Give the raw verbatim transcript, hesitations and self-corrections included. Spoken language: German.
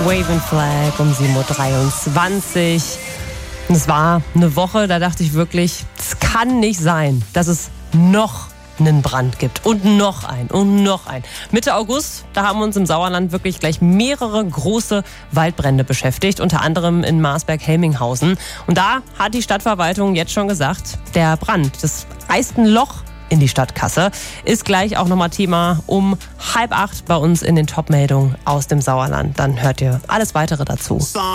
Waving Flag um sieben Uhr dreiundzwanzig. Und es war eine Woche, da dachte ich wirklich, es kann nicht sein, dass es noch einen Brand gibt und noch ein und noch ein. Mitte August, da haben uns im Sauerland wirklich gleich mehrere große Waldbrände beschäftigt, unter anderem in Marsberg-Helminghausen. Und da hat die Stadtverwaltung jetzt schon gesagt, der Brand, das reißt ein Loch in die Stadtkasse, ist gleich auch nochmal Thema um halb acht bei uns in den Top-Meldungen aus dem Sauerland. Dann hört ihr alles Weitere dazu.